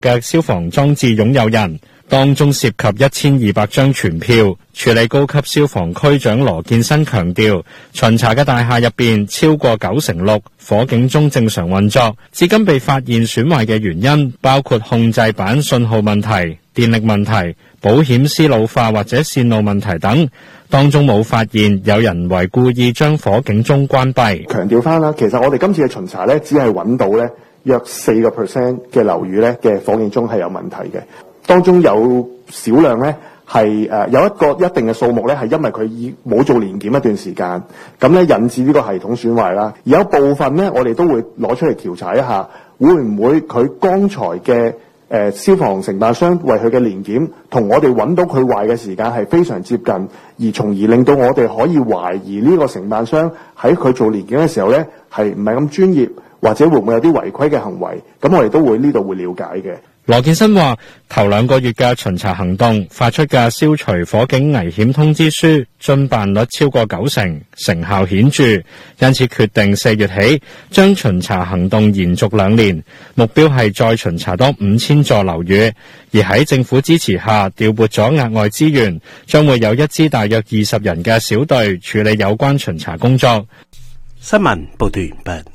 嘅消防裝置擁有人，當中涉及1200張傳票。處理高級消防區長羅建新強調，巡查嘅大廈入邊超過96%火警鐘正常運作，至今被發現損壞嘅原因包括控制板信號問題、電力問題、保險絲老化或者線路問題等，當中冇發現有人為故意將火警鐘關閉。 強調翻啦，其實我哋今次嘅巡查咧，只係揾到咧約4% 嘅樓宇咧嘅火警鐘係有問題嘅，當中有少量咧係有一個一定嘅數目咧係因為佢冇做年檢一段時間，咁咧引致呢個系統損壞啦。而有部分咧，我哋都會攞出嚟調查一下，會唔會佢剛才嘅消防承辦商為佢嘅年檢同我哋揾到佢壞嘅時間係非常接近，而從而令到我哋可以懷疑呢個承辦商喺佢做年檢嘅時候咧係唔係咁專業，或者會唔會有啲違規嘅行為，咁我哋都會呢度會了解嘅。 羅建新話，頭2個月嘅巡查行動發出嘅消除火警危險通知書遵辦率超過90%，成效顯著，因此決定4月起將巡查行動延續2年，目標係再巡查多5000座樓宇，而喺政府支持下調撥咗額外資源，將會有一支大約20人嘅小隊處理有關巡查工作。 新聞報道完畢。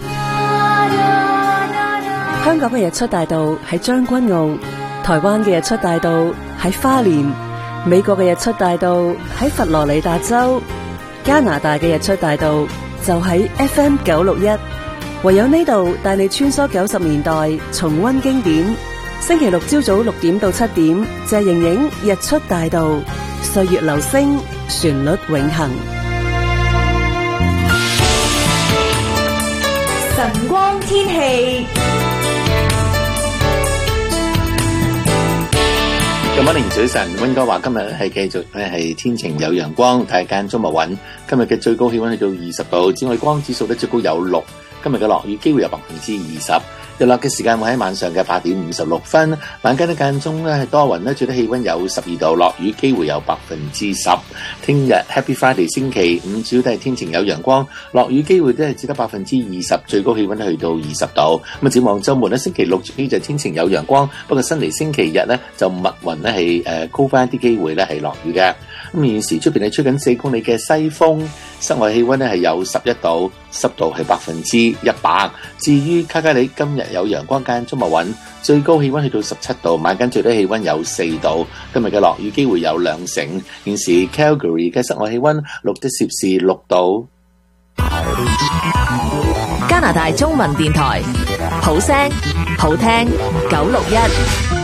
香港嘅日出大道喺將軍澳，台灣嘅日出大道喺花蓮，美國嘅日出大道喺佛羅里達州，加拿大嘅日出大道就喺 FM 961。唯有呢度帶你穿梭90年代，重溫經典。星期六朝早6點到7點，謝盈盈日出大道，歲月留聲，旋律永恆。 晨光天氣。 今晚凌早晨，溫哥華今日係繼續係天晴有陽光，但係間中密雲。今日嘅最高氣溫去到20度，紫外光指數咧最高有6。今日嘅落雨機會有20%。日落嘅時間會喺晚上嘅8點56分，晚間嘅間中咧係多雲咧，最低氣溫有12度，落雨機會有10%。聽日 Happy Friday 星期五主要都係天晴有陽光，落雨機會都係只得20%，最高氣溫去到20度。咁展望週末咧，星期六就天晴有陽光，不過新嚟星期日咧就密雲咧係高翻啲機會咧係落雨嘅。咁現時出邊係吹緊4公里嘅西風，室外氣溫咧係有11度，濕度係100%。至於卡加里今日有陽光間中密雲，最高氣溫去到17度，晚間最低氣溫有4度。今日嘅落雨機會有2成。現時 Calgary 嘅室外氣溫錄得攝氏6度。 加拿大中文電台，好聲好聽961。